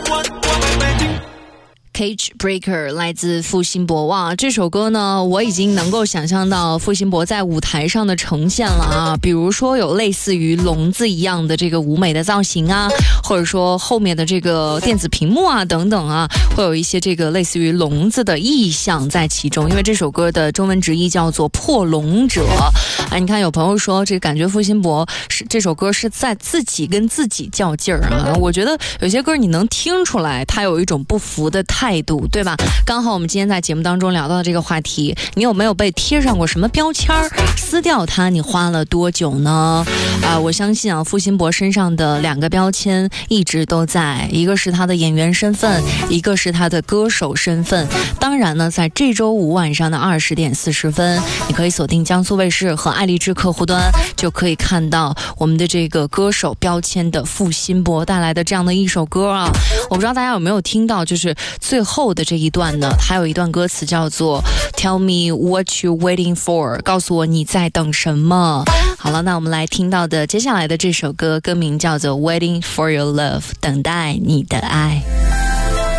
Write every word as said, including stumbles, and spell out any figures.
Cage Breaker 来自付辛博。哇，这首歌呢，我已经能够想象到付辛博在舞台上的呈现了啊，比如说有类似于笼子一样的这个舞美的造型啊，或者说后面的这个电子屏幕啊等等啊，会有一些这个类似于笼子的意象在其中，因为这首歌的中文直译叫做破笼者啊。你看有朋友说这个感觉付辛博是这首歌是在自己跟自己较劲儿啊，我觉得有些歌你能听出来他有一种不服的态度，对吧？刚好我们今天在节目当中聊到这个话题，你有没有被贴上过什么标签？撕掉它你花了多久呢？啊、呃，我相信啊，付辛博身上的两个标签一直都在，一个是他的演员身份，一个是他的歌手身份。当然呢，在这周五晚上的二十点四十分，你可以锁定江苏卫视和爱荔枝客户端，就可以看到我们的这个歌手标签的付辛博带来的这样的一首歌啊。我不知道大家有没有听到，就是最后的这一段呢，还有一段歌词叫做 Tell me what you waiting for， 告诉我你在等什么。好了，那我们来听到的接下来的这首歌，歌名叫做 Waiting for your love， 等待你的爱。